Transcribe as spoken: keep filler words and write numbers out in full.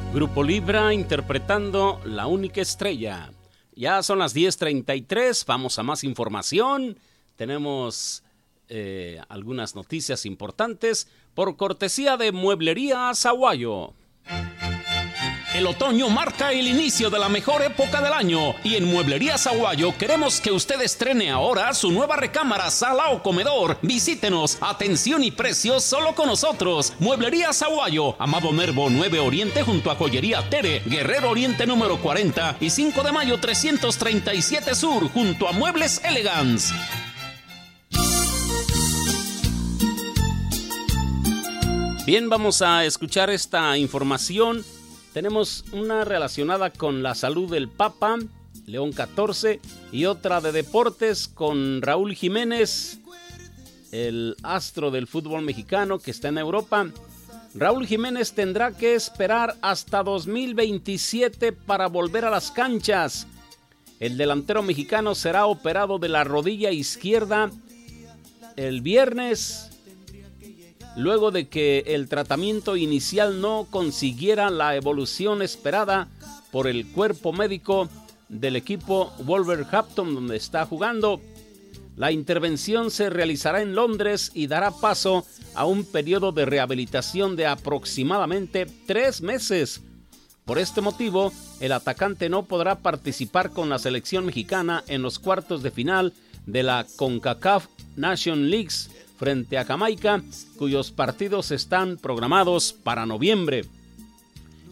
Grupo Libra interpretando La Única Estrella. Ya son las diez treinta y tres, vamos a más información. Tenemos eh, algunas noticias importantes por cortesía de Mueblería Azaguayo. El otoño marca el inicio de la mejor época del año y en Mueblería Azaguayo queremos que usted estrene ahora su nueva recámara, sala o comedor. Visítenos, atención y precios solo con nosotros. Mueblería Azaguayo, Amado Nervo nueve Oriente junto a Joyería Tere, Guerrero Oriente número cuarenta y cinco de mayo trescientos treinta y siete Sur junto a Muebles Elegance. Bien, vamos a escuchar esta información. Tenemos una relacionada con la salud del Papa, León catorce, y otra de deportes con Raúl Jiménez, el astro del fútbol mexicano que está en Europa. Raúl Jiménez tendrá que esperar hasta dos mil veintisiete para volver a las canchas. El delantero mexicano será operado de la rodilla izquierda el viernes, luego de que el tratamiento inicial no consiguiera la evolución esperada por el cuerpo médico del equipo Wolverhampton, donde está jugando. La intervención se realizará en Londres y dará paso a un periodo de rehabilitación de aproximadamente tres meses. Por este motivo, el atacante no podrá participar con la selección mexicana en los cuartos de final de la CONCACAF Nations League frente a Jamaica, cuyos partidos están programados para noviembre.